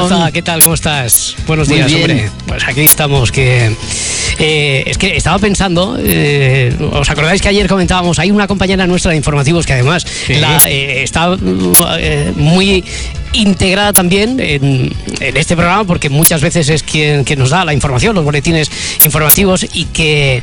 Costa, ¿qué tal? ¿Cómo estás? Buenos días, hombre. Pues aquí estamos, que... es que estaba pensando, ¿os acordáis que ayer comentábamos? Hay una compañera nuestra de informativos que además está muy integrada también en este programa, porque muchas veces es quien nos da la información, los boletines informativos, y que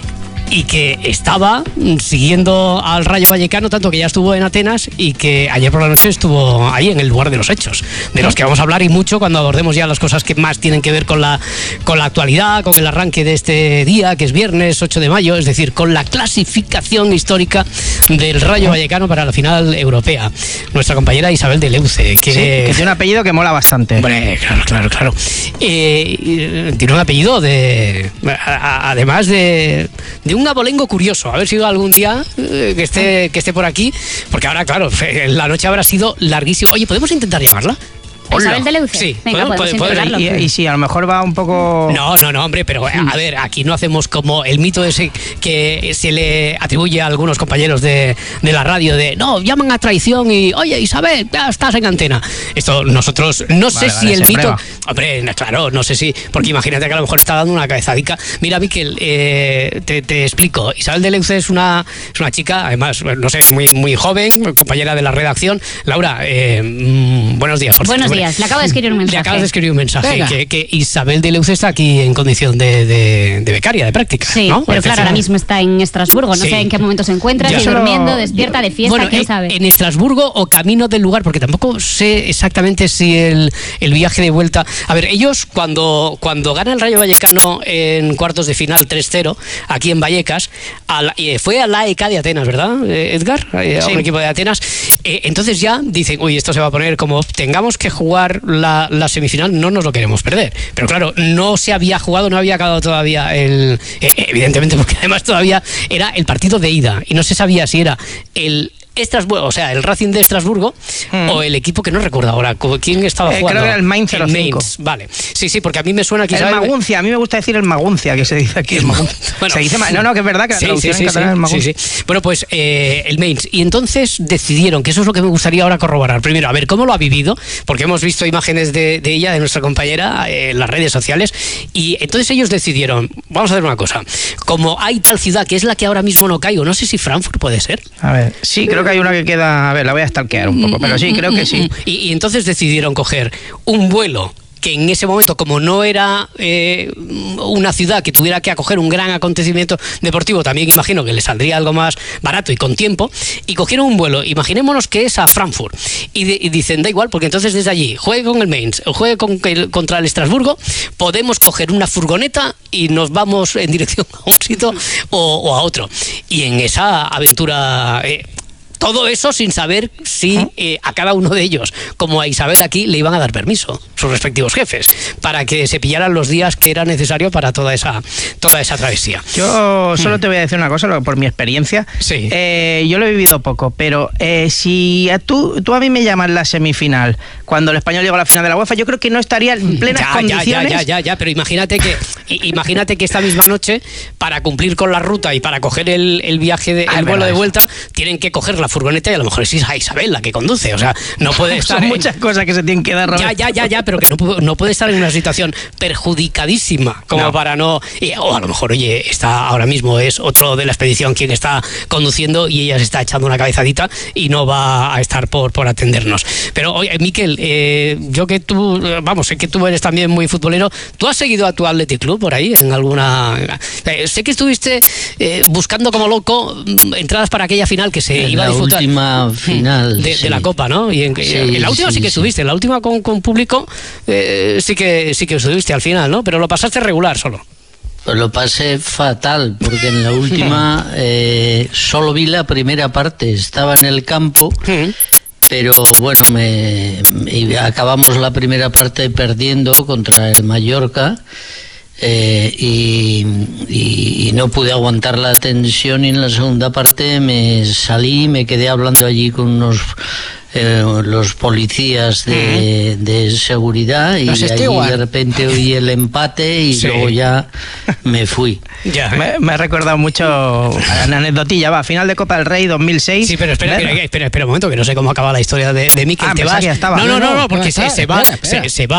estaba siguiendo al Rayo Vallecano, tanto que ya estuvo en Atenas y que ayer por la noche estuvo ahí en el lugar de los hechos, de los que vamos a hablar y mucho cuando abordemos ya las cosas que más tienen que ver con la actualidad, con el arranque de este día, que es viernes 8 de mayo, es decir, con la clasificación histórica del Rayo Vallecano para la final europea. Nuestra compañera Isabel de Leuce, que tiene un apellido que mola bastante. Hombre, claro. Tiene un apellido además de un abolengo curioso. A ver si algún día que esté por aquí, porque ahora, claro, la noche habrá sido larguísima. Oye, ¿podemos intentar llamarla? Isabel de Leuce. Sí, venga, podemos intentarlo. Y si a lo mejor va un poco... No, hombre, pero a ver, aquí no hacemos como el mito ese que se le atribuye a algunos compañeros de la radio de, no, llaman a traición y, oye, Isabel, ya estás en antena. Esto nosotros, no sé si el mito... Hombre, claro, no sé si, porque imagínate que a lo mejor está dando una cabezadica. Mira, Miquel, te explico. Isabel de Leuce es una chica, además, no sé, muy joven, compañera de la redacción. Laura, buenos días, por cierto. Buenos días. Le acabo de escribir un mensaje. Le acabas de escribir un mensaje que Isabel de Leuce está aquí en condición de becaria, de práctica. Sí, ¿no? pero claro, ahora mismo está en Estrasburgo. No sé en qué momento se encuentra, si durmiendo, despierta, de fiesta, bueno, quién sabe. En Estrasburgo o camino del lugar, porque tampoco sé exactamente si el viaje de vuelta... A ver, ellos cuando gana el Rayo Vallecano en cuartos de final 3-0, aquí en Vallecas, fue a la AEK de Atenas, ¿verdad, Edgar? A un equipo de Atenas. Entonces ya dicen, uy, esto se va a poner como tengamos que jugar la semifinal, no nos lo queremos perder. Pero claro, no se había jugado, no había acabado todavía evidentemente, porque además todavía era el partido de ida y no se sabía si era el Estrasburgo, o sea, el Racing de Estrasburgo o el equipo que no recuerdo ahora quién estaba jugando. Creo que era el Mainz 05. Vale, sí, porque a mí me suena que el Maguncia, a mí me gusta decir el Maguncia, que se dice aquí. Bueno, se dice, no, que es verdad que la traducción en catalán es el Maguncia. Sí. Bueno, pues el Mainz. Y entonces decidieron, que eso es lo que me gustaría ahora corroborar. Primero, a ver cómo lo ha vivido, porque hemos visto imágenes de ella, de nuestra compañera, en las redes sociales. Y entonces ellos decidieron, vamos a hacer una cosa. Como hay tal ciudad que es la que ahora mismo no caigo, no sé si Frankfurt puede ser. A ver, sí, creo que hay una que queda, a ver, la voy a stalkear un poco, pero sí, creo que sí. Y entonces decidieron coger un vuelo que en ese momento, como no era una ciudad que tuviera que acoger un gran acontecimiento deportivo, también imagino que le saldría algo más barato y con tiempo, y cogieron un vuelo, imaginémonos que es a Frankfurt, y dicen, da igual, porque entonces desde allí, juegue con el Mainz, juegue contra el Estrasburgo, podemos coger una furgoneta y nos vamos en dirección a un sitio o a otro. Y en esa aventura... todo eso sin saber si a cada uno de ellos, como a Isabel aquí, le iban a dar permiso, sus respectivos jefes, para que se pillaran los días que era necesario para toda esa travesía. Yo solo te voy a decir una cosa, por mi experiencia. Sí. Yo lo he vivido poco, pero si tú a mí me llamas la semifinal, cuando el Español llegó a la final de la UEFA, yo creo que no estaría en plenas condiciones. Ya, pero imagínate que esta misma noche, para cumplir con la ruta y para coger el viaje, el vuelo de vuelta, tienen que coger la furgoneta y a lo mejor es Isabel la que conduce, o sea, no puede estar... Son muchas cosas que se tienen que dar, Robert. Ya, pero que no puede estar en una situación perjudicadísima como para no... o a lo mejor, oye, ahora mismo es otro de la expedición quien está conduciendo y ella se está echando una cabezadita y no va a estar por atendernos. Pero, oye, Miquel, yo que tú, sé que tú eres también muy futbolero, ¿tú has seguido a tu Athletic Club por ahí en alguna... sé que estuviste buscando como loco entradas para aquella final que se iba a disfrutar. La última final de la Copa, ¿no? Y en la última sí que estuviste, en la última con público sí que estuviste al final, ¿no? Pero lo pasaste regular solo. Pues lo pasé fatal, porque en la última solo vi la primera parte, estaba en el campo, pero bueno, acabamos la primera parte perdiendo contra el Mallorca. Y no pude aguantar la tensión y en la segunda parte me salí, me quedé hablando allí con los policías de seguridad y ahí de repente oí el empate y luego ya me fui. Me ha recordado mucho a la anecdotilla, final de Copa del Rey 2006. Sí, pero espera un momento, que no sé cómo acaba la historia de Miquel. No, porque se va